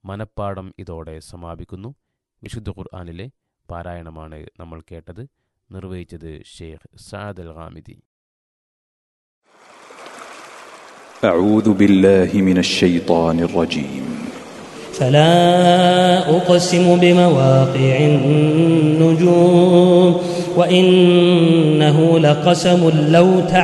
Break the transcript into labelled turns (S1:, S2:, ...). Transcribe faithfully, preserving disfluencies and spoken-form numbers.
S1: മനപ്പാഠം ഇതോടെ സമാപിക്കുന്നു. വിശുദ്ധ ഖുർആനിലെ പാരായണമാണ് നമ്മൾ കേട്ടത്. നിർവഹിച്ചത് ഷെയ്ഖ് സഅദ് അൽ ഗാമിദി.
S2: أعوذ بالله من الشيطان الرجيم.
S3: فلا أقسم بمواقع النجوم وإنه لقسم لو تعلمون